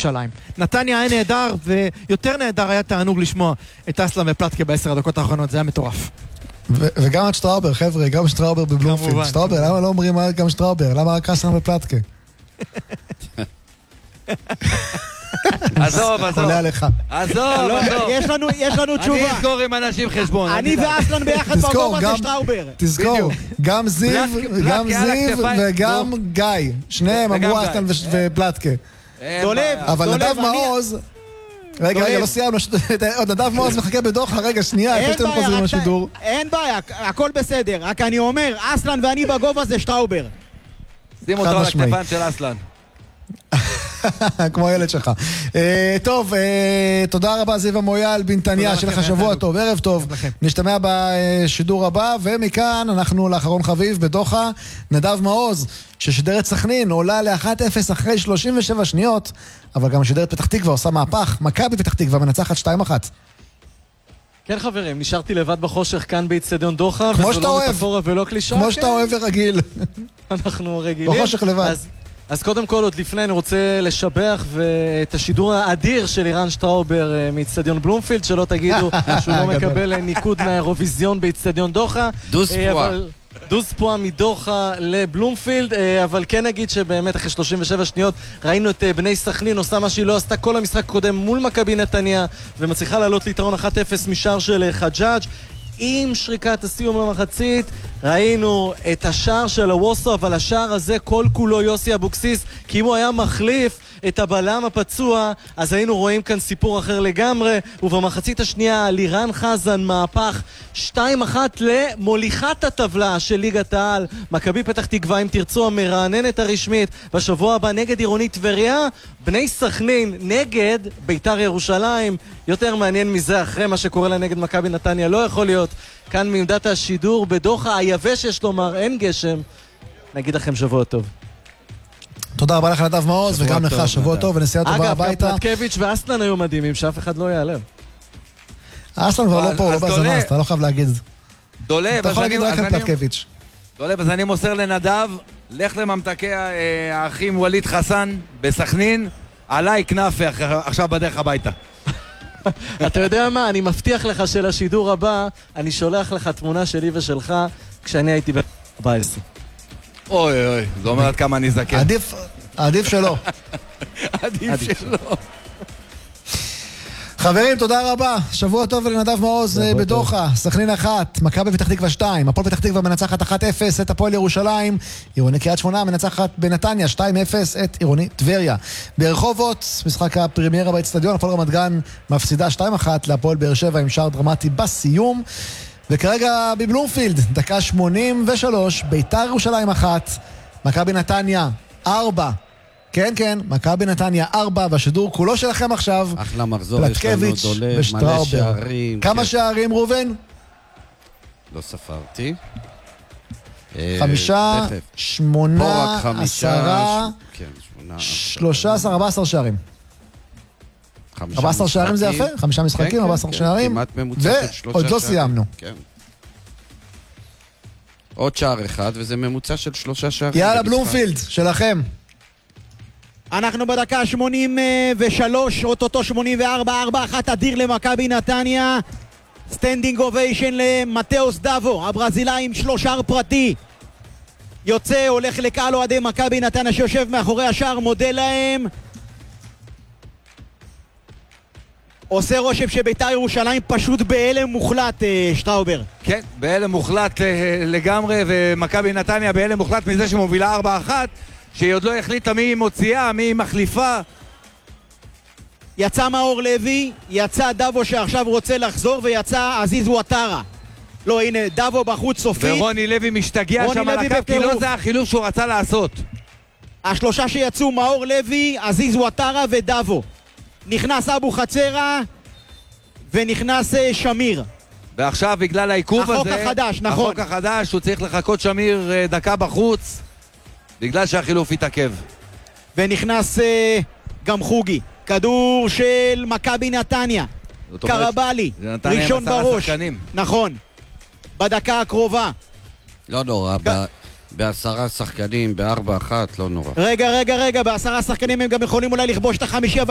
ירושלים. נתניה היה נהדר, ויותר נהדר היה תענוג לשמוע את אסלן ופלטקה ב10 הדקות האחרונות, זה היה מטורף. וגם את שטראובר, חבר'ה, גם שטראובר בבלומפילד. שטראובר, למה לא אומרים גם שטראובר? למה רק אסלן ופלטקה? עזוב. עולה עליך. עזוב. יש לנו תשובה. אני אזכור עם אנשים חשבון. אני ואסלן ביחד בגובה זה שטראובר. תזכור, גם זיו וגם גיא. שניהם אמרו אסלן ופלטקה. אבל נדב מעוז... רגע, לא סיימנו. נדב מעוז מחכה בדוחה. רגע, שנייה, איפה שאתם חוזרים לשידור? אין בעיה, הכל בסדר. רק אני אומר, אסלן ואני בגובה זה שטראובר. שים אותו על הכתפיים של אסלן. כמו הילד שלך. טוב, תודה רבה זיו המויאל בנתניה, שיהיה לך שבוע טוב, ערב טוב. נשתמע בשידור הבא, ומכאן אנחנו לאחרון חביב בדוחה. נדב מעוז, ששידר את סכנין, עולה ל-1-0 אחרי 37 שניות, אבל גם שידר את פתח תקווה, עושה מהפך. מכבי פתח תקווה מנצחת 2-1. כן חברים, נשארתי לבד בחושך כאן באצטדיון דוחה, כמו שאתה אוהב, ולא קלישה. כמו שאתה אוהב ורגיל. אנחנו רגילים. בחושך לבד. אז קודם כל, עוד לפני, אני רוצה לשבח את השידור האדיר של אירן שטראובר מאצטדיון בלומפילד, שלא תגידו שהוא לא מקבל ניקוד מהאירוויזיון באצטדיון דוחה. דוז פועה מדוחה לבלומפילד, אבל כן נגיד שבאמת אחרי 37 שניות ראינו את בני סכנין עושה מה שהיא לא עשתה כל המשחק קודם מול מכבי נתניה, ומצליחה לעלות ליתרון 1-0 משער של חג'אג'. עם שריקת הסיום למחצית ראינו את השער של הווסו, אבל השער הזה כל כולו יוסי אבוקסיס, כי אם הוא היה מחליף את הבלם הפצוע אז היינו רואים כאן סיפור אחר לגמרי. ובמחצית השנייה לירן חזן מהפך 2-1 למוליכת הטבלה של ליגת העל, מכבי פתח תקווה אם תרצו המרעננת הרשמית בשבוע הבא נגד עירוני טבריה. בני סכנין נגד ביתר ירושלים. יותר מעניין מזה אחרי מה שקורה לנגד מכבי נתניה לא יכול להיות. כאן מעמדת השידור בדוחה היבש יש לומר, אין גשם. נגיד לכם שבוע טוב. תודה רבה לך נדב מעוז, וגם לך שבוע טוב ונסיעה טובה הביתה. אגב, פלטקביץ' ואסלן היו מדהימים, שאף אחד לא יעלם. אסלן כבר לא פה, לא בזמאס, אתה לא חייב להגיד. דולב, אתה יכול להגיד רק על פלטקביץ'. דולב, אז אני מוסר לנדב, לך לממתקי האחים וליד חסן בסכנין, עליי כנאפה עכשיו בדרך הביתה. אתה יודע מה, אני מבטיח לך שלשידור הבא, אני שולח לך תמונה שלי ושלך כשאני הייתי ב-14. אוי, זה אומר עד כמה אני זקן. עדיף שלא. עדיף שלא. חברים, תודה רבה. שבוע טוב לנדב מעוז בדוחה. סכנין 1, מכבי פתח תקווה 2, הפועל פתח תקווה מנצחת 1-0 את הפועל ירושלים, עירוני קריית שמונה מנצחת בנתניה 2-0 את עירוני טבריה. ברחובות, משחק הפרימיירה באצטדיון, הפועל רמת גן מפסידה 2-1 להפועל באר שבע עם שער דרמטי בסיום. וכרגע בבלומפילד, דקה 83, ביתר ירושלים 1, מכבי נתניה 4. כן, מכבי נתניה 4, והשידור כולו שלכם עכשיו. אחלה מחזור, יש לנו דולב, מלא שערים. כמה שערים, רובן? לא ספרתי. 5, 8, 10, 13, 14 שערים. 14 שערים זה יפה, 5 משחקים, 14 שערים. כמעט ממוצע של 3 שערים. ועוד לא סיימנו. עוד שער אחד, וזה ממוצע של 3 שערים. יאללה, בלומפילד, שלכם. אנחנו בדקה 83, אוטוטו 84, 4-1 אדיר למכבי נתניה. סטנדינג אוביישן למתאוס דאבו, הברזילאי עם 3 שער פרטי. יוצא, הולך לקהל אוהדי מכבי נתניה שיושב מאחורי השער, מודה להם. עושה רושם שביתר ירושלים פשוט בהלם מוחלט, שטראובר. כן, בהלם מוחלט לגמרי, ומכבי נתניה בהלם מוחלט מזה שמובילה 4-1, שהיא עוד לא החליטה מי מוציאה, מי מחליפה. יצא מאור לוי, יצא דאבו שעכשיו רוצה לחזור, ויצא עזיז וואטרה. לא, הנה, דאבו בחוץ סופית. ורוני לוי משתגע שם על הקו, כי לא זה החילוף שהוא רצה לעשות. השלושה שיצאו, מאור לוי, עזיז וואטרה ודאבו. נכנס אבו חצרה, ונכנס שמיר. ועכשיו בגלל העיכוב הזה, החוק החדש, נכון. החוק החדש, הוא צריך לחכות שמיר דקה בחוץ, בגלל שהחילוף יתעכב. ונכנס גם חוגי. כדור של מכבי נתניה. קרבלי, ראשון בראש. נכון. בדקה הקרובה. לא נורא, ב10 שחקנים, ב4-1, לא נורא. רגע, ב10 שחקנים הם גם יכולים אולי לכבוש את החמישי,